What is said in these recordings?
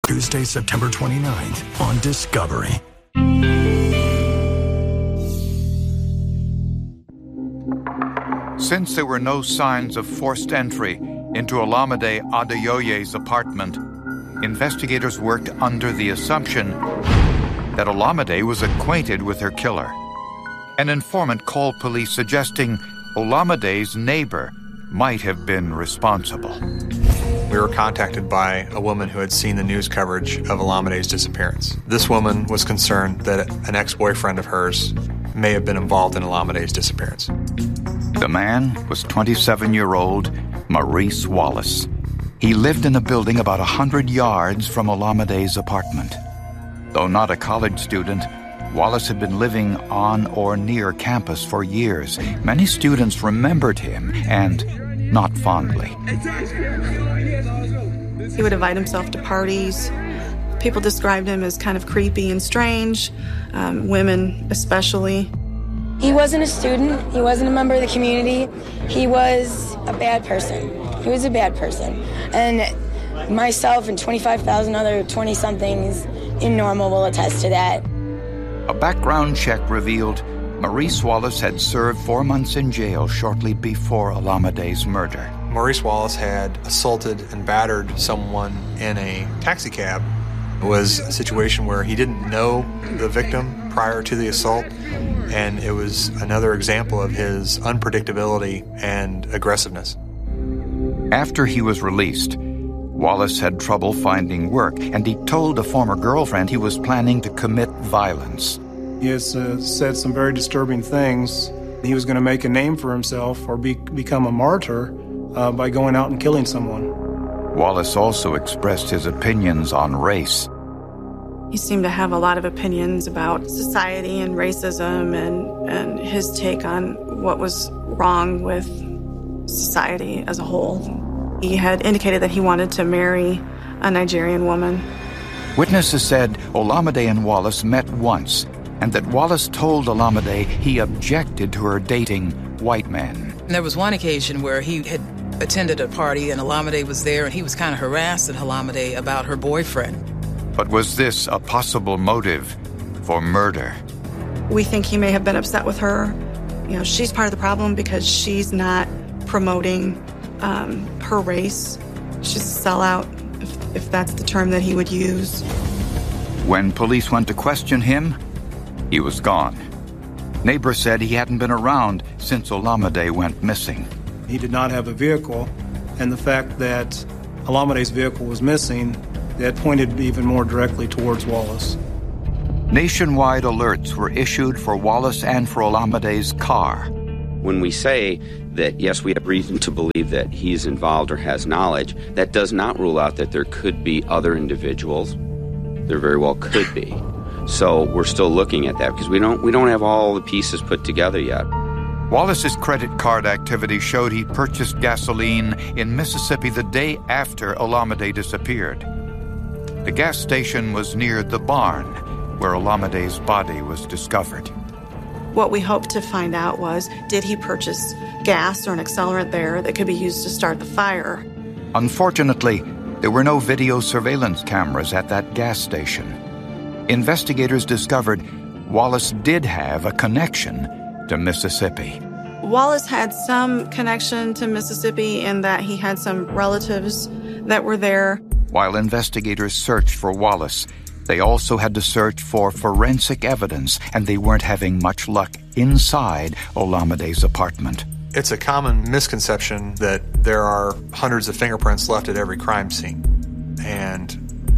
Tuesday, September 29th on Discovery. Since there were no signs of forced entry into Olamide Adeoye's apartment, investigators worked under the assumption that Olamide was acquainted with her killer. An informant called police suggesting Olamide's neighbor might have been responsible. We were contacted by a woman who had seen the news coverage of Olamide's disappearance. This woman was concerned that an ex-boyfriend of hers may have been involved in Olamide's disappearance. The man was 27-year-old Maurice Wallace. He lived in a building about 100 yards from Olamide's apartment. Though not a college student, Wallace had been living on or near campus for years. Many students remembered him, and not fondly. He would invite himself to parties. People described him as kind of creepy and strange, women especially. He wasn't a student. He wasn't a member of the community. He was a bad person. He was a bad person. And myself and 25,000 other 20-somethings in Normal will attest to that. A background check revealed Maurice Wallace had served 4 months in jail shortly before Olamide's murder. Maurice Wallace had assaulted and battered someone in a taxi cab. It was a situation where he didn't know the victim prior to the assault, and it was another example of his unpredictability and aggressiveness. After he was released, Wallace had trouble finding work, and he told a former girlfriend he was planning to commit violence. He has said some very disturbing things. He was going to make a name for himself or become a martyr by going out and killing someone. Wallace also expressed his opinions on race. He seemed to have a lot of opinions about society and racism and his take on what was wrong with society as a whole. He had indicated that he wanted to marry a Nigerian woman. Witnesses said Olamide and Wallace met once, and that Wallace told Olamide he objected to her dating white men. There was one occasion where he had attended a party and Olamide was there, and he was kind of harassed at Olamide about her boyfriend. But was this a possible motive for murder? We think he may have been upset with her. You know, she's part of the problem because she's not promoting her race. She's a sellout, if that's the term that he would use. When police went to question him, he was gone. Neighbors said he hadn't been around since Olamide went missing. He did not have a vehicle, and the fact that Olamide's vehicle was missing, that pointed even more directly towards Wallace. Nationwide alerts were issued for Wallace and for Olamide's car. When we say that, yes, we have reason to believe that he's involved or has knowledge, that does not rule out that there could be other individuals. There very well could be. So we're still looking at that because we don't have all the pieces put together yet. Wallace's credit card activity showed he purchased gasoline in Mississippi the day after Olamide disappeared. The gas station was near the barn where Olamide's body was discovered. What we hoped to find out was, did he purchase gas or an accelerant there that could be used to start the fire? Unfortunately, there were no video surveillance cameras at that gas station. Investigators discovered Wallace did have a connection to Mississippi. Wallace had some connection to Mississippi in that he had some relatives that were there. While investigators searched for Wallace, they also had to search for forensic evidence, and they weren't having much luck inside Olamide's apartment. It's a common misconception that there are hundreds of fingerprints left at every crime scene. And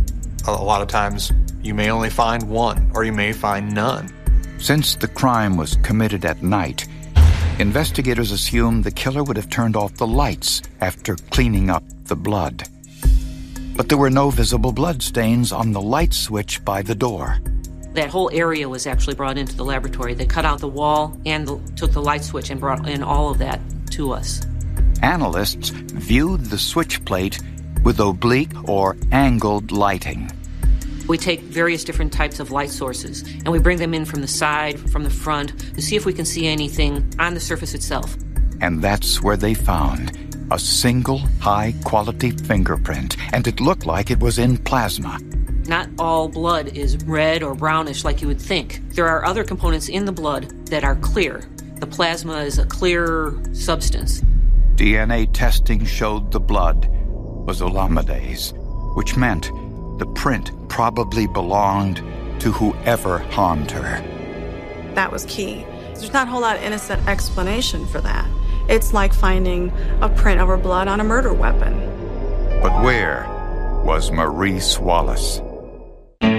a lot of times you may only find one, or you may find none. Since the crime was committed at night, investigators assumed the killer would have turned off the lights after cleaning up the blood. But there were no visible blood stains on the light switch by the door. That whole area was actually brought into the laboratory. They cut out the wall and took the light switch and brought in all of that to us. Analysts viewed the switch plate with oblique or angled lighting. We take various different types of light sources, and we bring them in from the side, from the front, to see if we can see anything on the surface itself. And that's where they found a single high-quality fingerprint, and it looked like it was in plasma. Not all blood is red or brownish like you would think. There are other components in the blood that are clear. The plasma is a clear substance. DNA testing showed the blood was Olamide's, which meant the print probably belonged to whoever harmed her. That was key. There's not a whole lot of innocent explanation for that. It's like finding a print of her blood on a murder weapon. But where was Maurice Wallace?